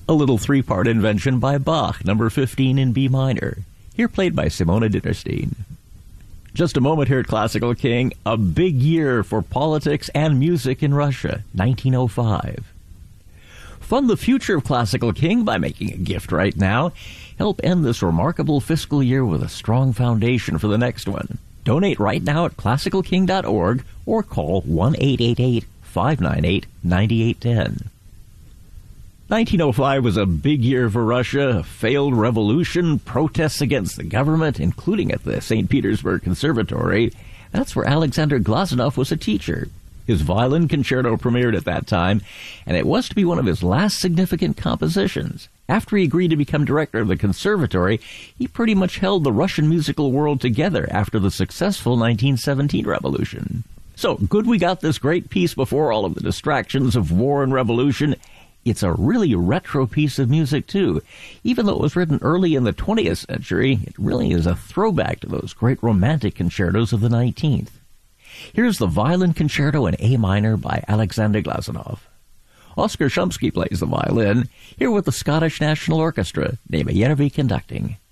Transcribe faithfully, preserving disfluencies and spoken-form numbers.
a little three-part invention by Bach, number fifteen in B minor, here played by Simona Dinnerstein. Just a moment here at Classical King, a big year for politics and music in Russia, nineteen oh five. Fund the future of Classical King by making a gift right now. Help end this remarkable fiscal year with a strong foundation for the next one. Donate right now at classical king dot org or call one eight eight eight, five nine eight, nine eight one zero. nineteen oh five was a big year for Russia, a failed revolution, protests against the government, including at the Saint Petersburg Conservatory. That's where Alexander Glazunov was a teacher. His violin concerto premiered at that time, and it was to be one of his last significant compositions. After he agreed to become director of the conservatory, he pretty much held the Russian musical world together after the successful nineteen seventeen revolution. So, good we got this great piece before all of the distractions of war and revolution. It's a really retro piece of music, too. Even though it was written early in the twentieth century, it really is a throwback to those great romantic concertos of the nineteenth. Here's the Violin Concerto in A minor by Alexander Glazunov. Oskar Shumsky plays the violin, here with the Scottish National Orchestra, Nima Järvi conducting.